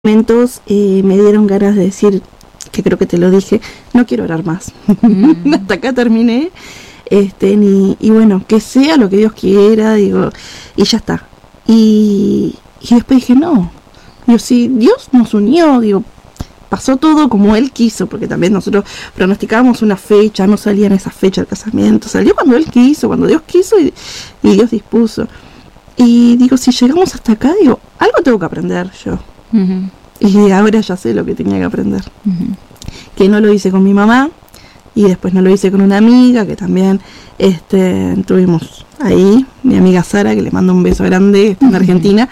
momentos me dieron ganas de decir, que creo que te lo dije, no quiero orar más. Hasta acá terminé. Y bueno, que sea lo que Dios quiera, digo, y ya está. Y después dije, no, digo, si Dios nos unió, digo, pasó todo como Él quiso, porque también nosotros pronosticábamos una fecha, no salía en esa fecha el casamiento, salió cuando Él quiso, cuando Dios quiso y Dios dispuso. Y digo, si llegamos hasta acá, digo, algo tengo que aprender yo. Uh-huh. Y ahora ya sé lo que tenía que aprender. Uh-huh. Que no lo hice con mi mamá, y después no lo hice con una amiga, que también tuvimos ahí, mi amiga Sara, que le mando un beso grande, en Argentina.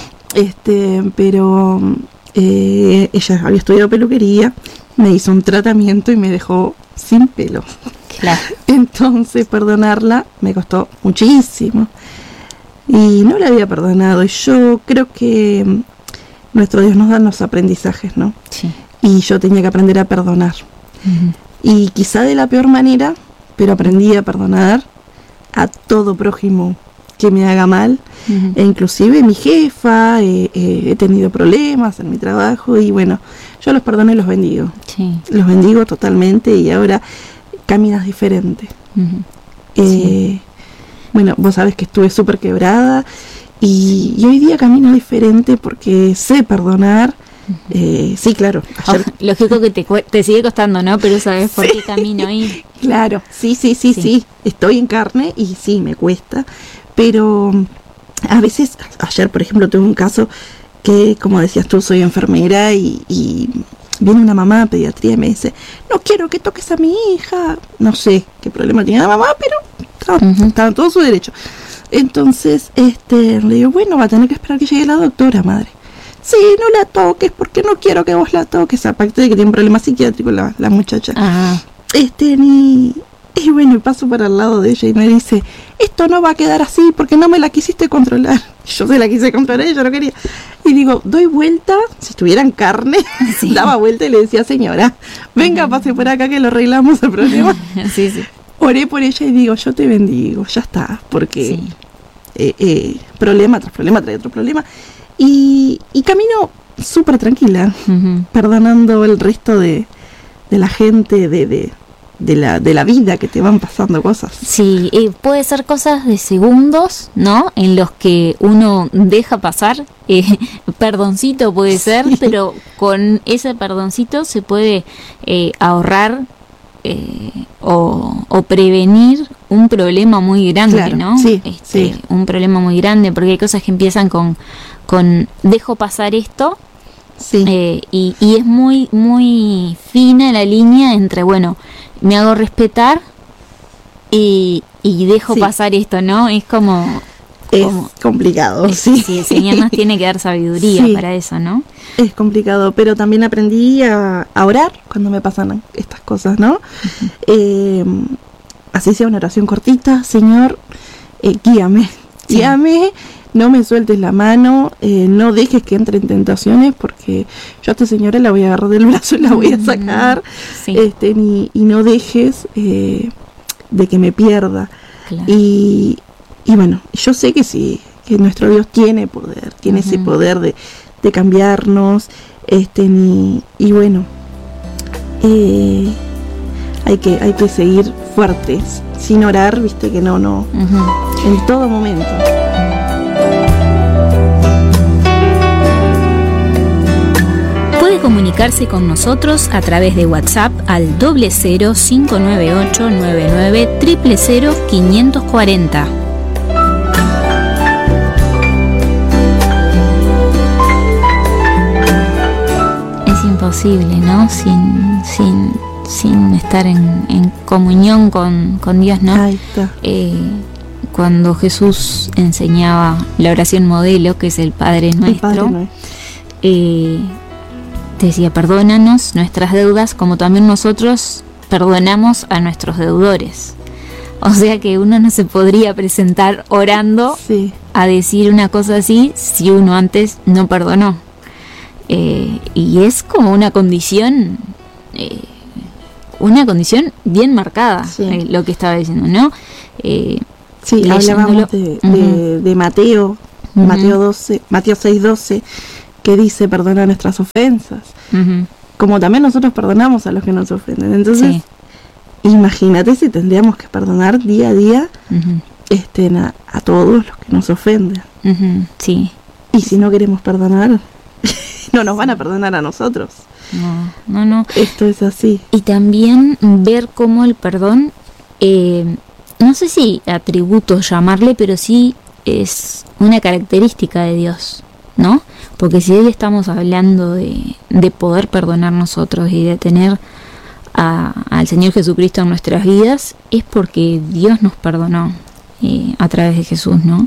Pero ella había estudiado peluquería, me hizo un tratamiento y me dejó sin pelo. Claro. Entonces perdonarla me costó muchísimo. Y no la había perdonado. Y yo creo que nuestro Dios nos da los aprendizajes, ¿no? Sí. Y yo tenía que aprender a perdonar. Uh-huh. Y quizá de la peor manera, pero aprendí a perdonar a todo prójimo que me haga mal. Uh-huh. E inclusive mi jefa, he tenido problemas en mi trabajo y bueno, yo los perdono y los bendigo. Sí. Los bendigo totalmente y ahora caminas diferente. Uh-huh. Sí. Bueno, vos sabés que estuve súper quebrada y hoy día camino diferente porque sé perdonar. Sí, claro. Ayer... lógico que te sigue costando, ¿no? Pero sabes por qué camino ahí. Claro, sí. Estoy en carne y sí, me cuesta. Pero a veces, ayer por ejemplo tuve un caso que, como decías tú, soy enfermera y viene una mamá a pediatría y me dice, no quiero que toques a mi hija. No sé qué problema tenía la mamá, pero estaba en todo su derecho. Entonces, le digo, bueno, va a tener que esperar que llegue la doctora, madre. Sí, no la toques porque no quiero que vos la toques, aparte de que tiene un problema psiquiátrico la muchacha. Ajá. Y bueno, paso para al lado de ella y me dice, esto no va a quedar así porque no me la quisiste controlar. Yo se la quise controlar, ella no quería. Y digo, doy vuelta, si estuviera en carne, sí. Daba vuelta y le decía, señora, venga, pase por acá que lo arreglamos el problema. Sí. Oré por ella y digo, yo te bendigo, ya está, porque problema tras problema trae otro problema. Y camino súper tranquila, uh-huh. Perdonando el resto de la gente, de la vida, que te van pasando cosas. Sí, puede ser cosas de segundos, ¿no? En los que uno deja pasar, perdoncito puede ser, sí. Pero con ese perdoncito se puede ahorrar o prevenir un problema muy grande, claro, ¿no? Sí. Un problema muy grande, porque hay cosas que empiezan con dejo pasar esto. Sí. Y es muy muy fina la línea entre, bueno, me hago respetar y dejo pasar esto, ¿no? Es como complicado. Sí, el Señor nos tiene que dar sabiduría para eso, ¿no? Es complicado, pero también aprendí a orar cuando me pasan estas cosas, ¿no? Uh-huh. Así sea una oración cortita, Señor, guíame, no me sueltes la mano, no dejes que entre en tentaciones, porque yo a esta señora la voy a agarrar del brazo y la voy a sacar, sí. Y no dejes de que me pierda. Claro. Y bueno, yo sé que sí, que nuestro Dios tiene poder, tiene ese poder de cambiarnos, y bueno, hay que seguir fuertes, sin orar, viste que no, en todo momento. Puede comunicarse con nosotros a través de WhatsApp al 00-598-99-000-540. Es imposible, ¿no? Sin estar en comunión con Dios, ¿no? Ahí está. Cuando Jesús enseñaba la oración modelo, que es el Padre Nuestro, decía, perdónanos nuestras deudas como también nosotros perdonamos a nuestros deudores. O sea que uno no se podría presentar orando a decir una cosa así si uno antes no perdonó. Y es como una condición bien marcada, lo que estaba diciendo, ¿no? Hablábamos de Mateo, uh-huh. Mateo 6:12, que dice perdona nuestras ofensas, como también nosotros perdonamos a los que nos ofenden. Entonces, imagínate si tendríamos que perdonar día a día a todos los que nos ofenden. Sí. Y si no queremos perdonar, no nos van a perdonar a nosotros. No. Esto es así. Y también ver cómo el perdón, no sé si atributo llamarle, pero sí es una característica de Dios, ¿no? Porque si hoy estamos hablando de poder perdonar nosotros y de tener al Señor Jesucristo en nuestras vidas, es porque Dios nos perdonó a través de Jesús, ¿no?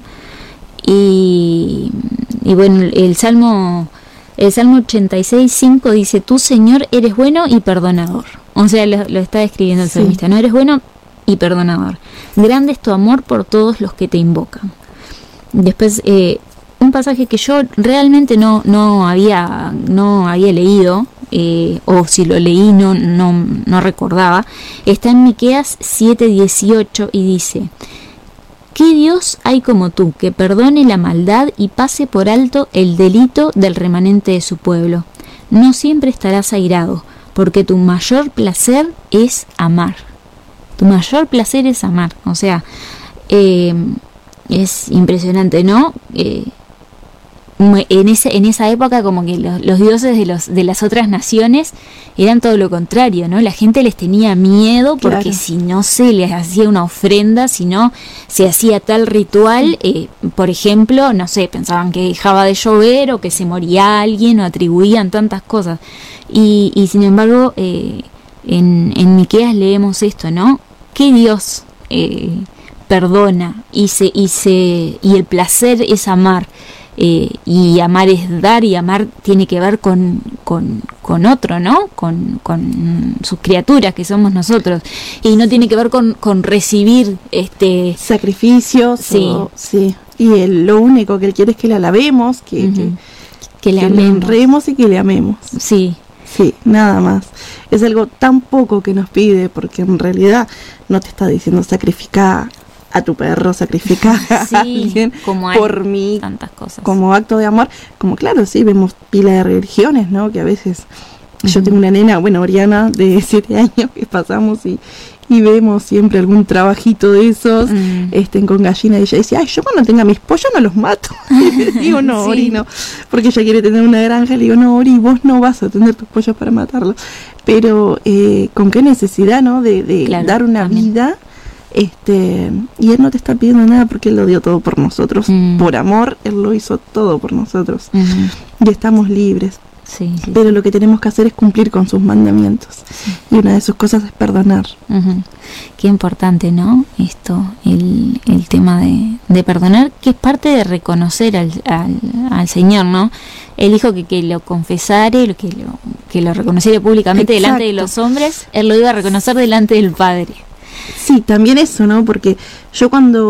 Y bueno, el Salmo 86:5 dice: tú, Señor, eres bueno y perdonador. O sea, lo está describiendo el salmista, ¿no? Eres bueno y perdonador. Grande es tu amor por todos los que te invocan. Después, un pasaje que yo realmente no había leído, o si lo leí no recordaba, está en Miqueas 7:18 y dice: ¿qué Dios hay como tú, que perdone la maldad y pase por alto el delito del remanente de su pueblo? No siempre estarás airado, porque tu mayor placer es amar. Tu mayor placer es amar. O sea, es impresionante, ¿no? En esa época, como que los dioses de las otras naciones eran todo lo contrario, ¿no? La gente les tenía miedo porque si no se les hacía una ofrenda, si no se hacía tal ritual, por ejemplo, no sé, pensaban que dejaba de llover o que se moría alguien, o atribuían tantas cosas. Y sin embargo, en Miqueas leemos esto, ¿no? Que Dios perdona y el placer es amar. Y amar es dar, y amar tiene que ver con otro, ¿no? Con sus criaturas, que somos nosotros, y no tiene que ver con recibir sacrificios. Sí. Y lo único que él quiere es que le alabemos, que le honremos y que le amemos. Sí, nada más. Es algo tan poco que nos pide, porque en realidad no te está diciendo sacrificar a tu perro, sacrificar a alguien por mí, tantas cosas, como acto de amor. Como claro, sí, vemos pila de religiones, ¿no? Que a veces yo tengo una nena, Oriana, de 7 años, que pasamos y vemos siempre algún trabajito de esos con gallina, y ella dice: ay, yo cuando tenga mis pollos no los mato. Digo, no, Ori, no, porque ella quiere tener una granja. Le digo: no, Ori, vos no vas a tener tus pollos para matarlos. Pero con qué necesidad, ¿no? De dar una vida. Y él no te está pidiendo nada, porque él lo dio todo por nosotros. Por amor, él lo hizo todo por nosotros. Y estamos libres. Pero lo que tenemos que hacer es cumplir con sus mandamientos. Y una de sus cosas es perdonar. Qué importante, ¿no? Esto, el tema de perdonar, que es parte de reconocer al Señor, ¿no? Él dijo que lo confesara, que lo reconociera públicamente delante de los hombres, él lo iba a reconocer delante del Padre. Sí, también eso, ¿no? Porque yo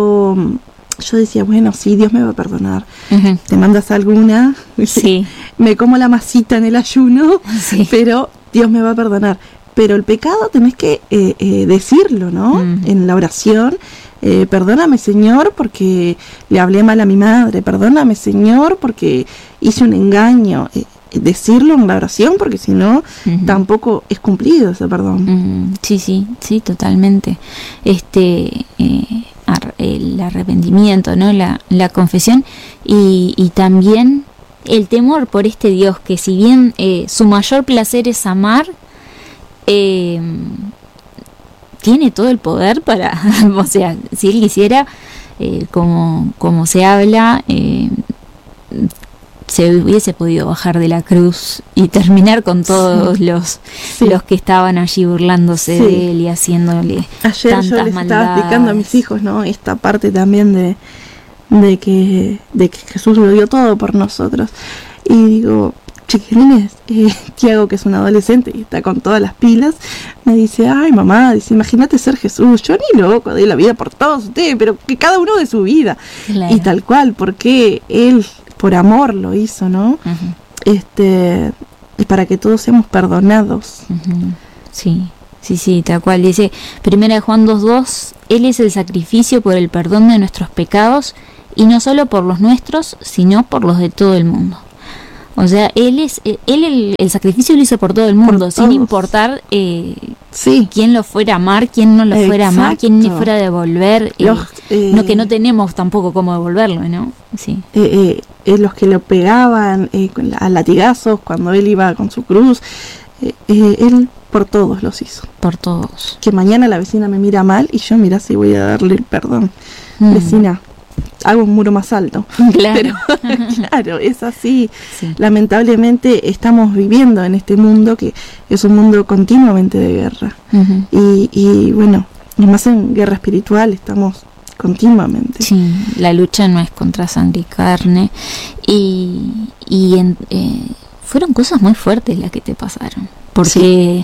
decía, bueno, sí, Dios me va a perdonar. Te mandas alguna, me como la masita en el ayuno, pero Dios me va a perdonar. Pero el pecado tenés que decirlo, ¿no? En la oración. Perdóname, Señor, porque le hablé mal a mi madre. Perdóname, Señor, porque hice un engaño. Decirlo en la oración, porque si no tampoco es cumplido ese perdón. Sí, totalmente. El arrepentimiento, ¿no? La confesión y también el temor por este Dios, que si bien su mayor placer es amar, tiene todo el poder para, o sea, si él quisiera, como se habla, se hubiese podido bajar de la cruz y terminar con todos los que estaban allí burlándose de él y haciéndole ayer tantas yo les maldades. Estaba explicando a mis hijos, ¿no? Esta parte también de que Jesús lo dio todo por nosotros. Y digo, chiquilines, Tiago, que es un adolescente y está con todas las pilas, me dice: ay, mamá, dice, imagínate ser Jesús. Yo ni loco, doy la vida por todos ustedes, pero que cada uno de su vida. Claro. Y tal cual, porque él por amor lo hizo, ¿no? Y para que todos seamos perdonados. Sí, tal cual. Dice 1 Juan 2:2: Él es el sacrificio por el perdón de nuestros pecados, y no solo por los nuestros, sino por los de todo el mundo. O sea, el sacrificio lo hizo por todo el mundo, sin importar quién lo fuera a amar, quién no lo fuera a amar, quién le fuera a devolver. Que no tenemos tampoco cómo devolverlo, ¿no? Sí. Los que lo pegaban a latigazos cuando él iba con su cruz, él por todos los hizo. Por todos. Que mañana la vecina me mira mal y yo, mira, si voy a darle el perdón. Vecina, hago un muro más alto. Claro. Pero, claro, es así. Sí. Lamentablemente estamos viviendo en este mundo que es un mundo continuamente de guerra. Y bueno, y más en guerra espiritual estamos continuamente. Sí, la lucha no es contra sangre y carne. Fueron cosas muy fuertes las que te pasaron. Porque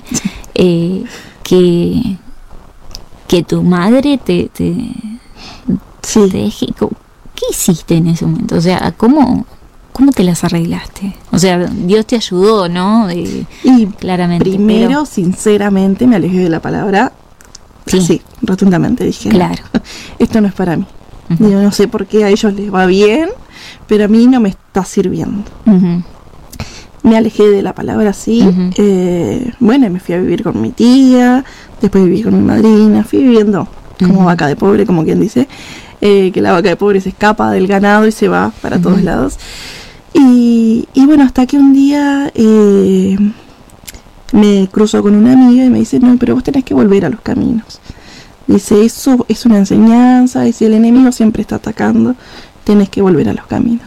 que tu madre te deje. ¿Qué hiciste en ese momento? O sea, ¿cómo te las arreglaste? O sea, Dios te ayudó, ¿no? Claramente. Primero, sinceramente, me alejé de la palabra. Sí, rotundamente dije. Claro. Esto no es para mí. Yo no sé por qué a ellos les va bien, pero a mí no me está sirviendo. Me alejé de la palabra, sí. Bueno, me fui a vivir con mi tía, después viví con mi madrina, fui viviendo como vaca de pobre, como quien dice, que la vaca de pobre se escapa del ganado y se va para todos lados. Y bueno, hasta que un día me cruzo con una amiga y me dice, no, pero vos tenés que volver a los caminos. Dice, eso es una enseñanza, y si el enemigo siempre está atacando, tenés que volver a los caminos.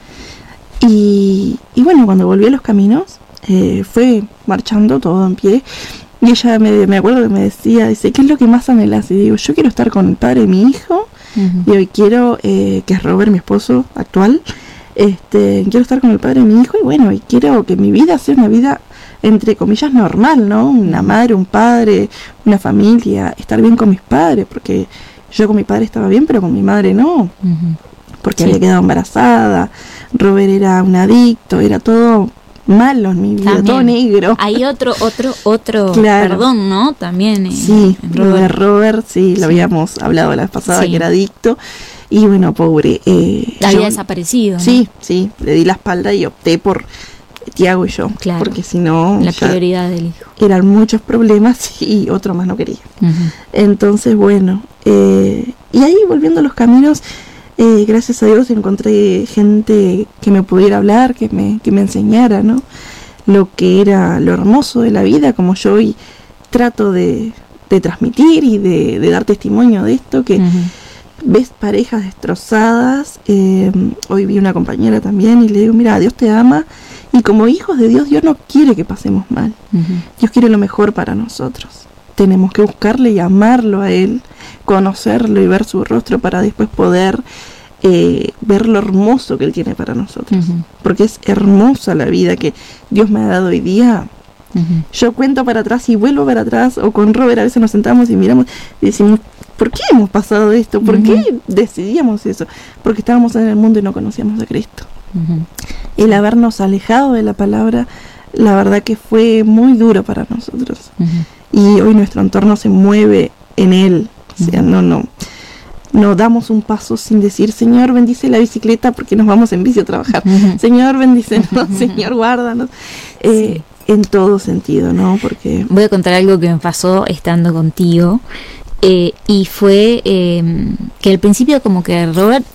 Y bueno, cuando volví a los caminos, fue marchando todo en pie. Y ella me acuerdo que me decía, dice, ¿qué es lo que más anhelás? Y digo, yo quiero estar con el padre de mi hijo, y hoy quiero, que es Robert, mi esposo actual, quiero estar con el padre de mi hijo, y bueno, y quiero que mi vida sea una vida, entre comillas, normal, ¿no? Una madre, un padre, una familia, estar bien con mis padres, porque yo con mi padre estaba bien, pero con mi madre no. Porque había quedado embarazada, Robert era un adicto, era todo malo en mi vida, también, todo negro. Hay otro claro. Perdón, ¿no? También. Sí, Robert, sí, lo habíamos hablado la vez pasada, que era adicto. Y bueno, pobre. Había desaparecido, ¿no? Sí, le di la espalda y opté por Tiago y yo. Claro. Porque si no. La prioridad del hijo. Eran muchos problemas y otro más no quería. Entonces, bueno. Y ahí volviendo a los caminos. Gracias a Dios encontré gente que me pudiera hablar, que me enseñara, ¿no? Lo que era lo hermoso de la vida, como yo hoy trato de transmitir y de dar testimonio de esto, que ves parejas destrozadas. Hoy vi una compañera también y le digo, mira, Dios te ama, y como hijos de Dios, Dios no quiere que pasemos mal. Dios quiere lo mejor para nosotros. Tenemos que buscarle y amarlo a Él, conocerlo y ver su rostro para después poder ver lo hermoso que Él tiene para nosotros. Porque es hermosa la vida que Dios me ha dado hoy día. Yo cuento para atrás y vuelvo para atrás, o con Robert a veces nos sentamos y miramos y decimos, ¿por qué hemos pasado esto? ¿Por qué decidíamos eso? Porque estábamos en el mundo y no conocíamos a Cristo. El habernos alejado de la palabra, la verdad que fue muy duro para nosotros. Y hoy nuestro entorno se mueve en Él. O sea, no damos un paso sin decir, Señor, bendice la bicicleta porque nos vamos en bici a trabajar. Señor, bendícenos, Señor, guárdanos. En todo sentido, ¿no? Porque voy a contar algo que me pasó estando contigo. Y fue que al principio como que Robert,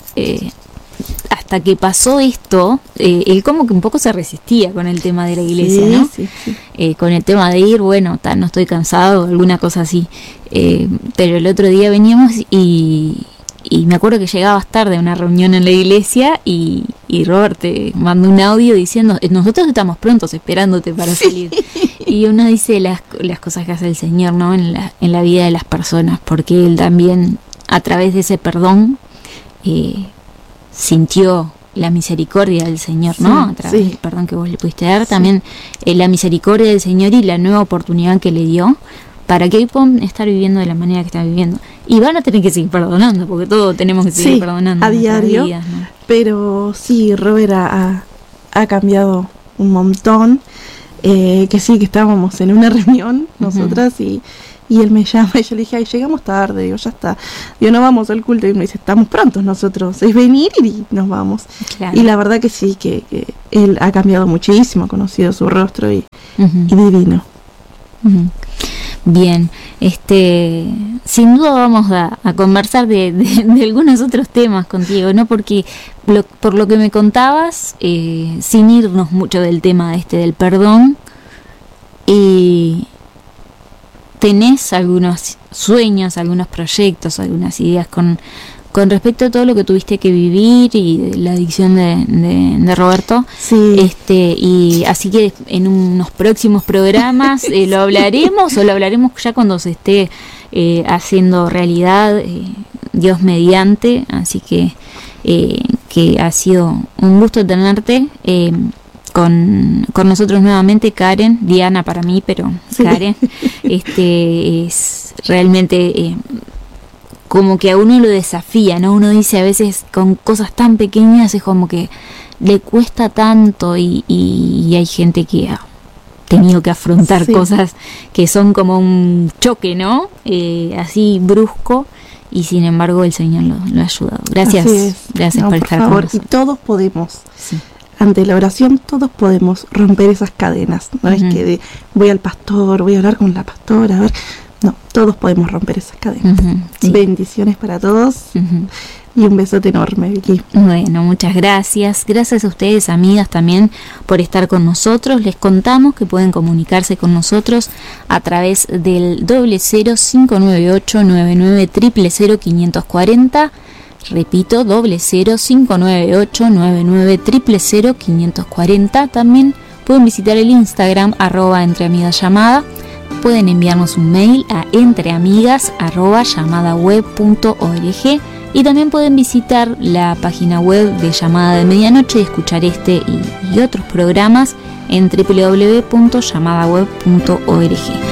hasta que pasó esto, él como que un poco se resistía con el tema de la iglesia, ¿no? Con el tema de ir, bueno, no estoy cansado, alguna cosa así. Pero el otro día veníamos y me acuerdo que llegabas tarde a una reunión en la iglesia y Robert te mandó un audio diciendo, nosotros estamos prontos esperándote para salir. Y uno dice las cosas que hace el Señor, ¿no? En la vida de las personas, porque Él también, a través de ese perdón, sintió la misericordia del Señor, ¿no? A través del perdón que vos le pudiste dar, también la misericordia del Señor y la nueva oportunidad que le dio para que hoy puedan estar viviendo de la manera que están viviendo. Y van a tener que seguir perdonando, porque todos tenemos que seguir perdonando a diario, vidas, ¿no? Pero sí, Robert ha cambiado un montón. Que sí, que estábamos en una reunión nosotras y Y él me llama y yo le dije, ay, llegamos tarde, digo, ya está. Digo, no vamos al culto. Y me dice, estamos prontos nosotros, es venir y nos vamos. Claro. Y la verdad que sí, que él ha cambiado muchísimo, ha conocido su rostro y divino. Bien, sin duda vamos a conversar de algunos otros temas contigo, ¿no? Porque por lo que me contabas, sin irnos mucho del tema del perdón, tenés algunos sueños, algunos proyectos, algunas ideas con respecto a todo lo que tuviste que vivir y la adicción de Roberto. Sí. Y así que en unos próximos programas lo hablaremos o lo hablaremos ya cuando se esté haciendo realidad, Dios mediante. Así que ha sido un gusto tenerte con nosotros nuevamente, Karen, Diana para mí, pero sí. Karen, es realmente como que a uno lo desafía, ¿no? Uno dice a veces con cosas tan pequeñas es como que le cuesta tanto y hay gente que ha tenido que afrontar cosas que son como un choque, ¿no? Así brusco, y sin embargo el Señor lo ha ayudado. Gracias, gracias por estar con nosotros. Y todos podemos. Sí. Ante la oración todos podemos romper esas cadenas. No es que voy al pastor, voy a hablar con la pastora, a ver. No, todos podemos romper esas cadenas. Sí. Bendiciones para todos y un besote enorme, Vicky. Bueno, muchas gracias. Gracias a ustedes, amigas, también por estar con nosotros. Les contamos que pueden comunicarse con nosotros a través del 00598 99 000 540. Repito, 00598 99 000 540. También pueden visitar el Instagram @entreamigasllamada. Pueden enviarnos un mail a entreamigas@llamadaweb.org, y también pueden visitar la página web de Llamada de Medianoche y escuchar y otros programas en www.llamadaweb.org.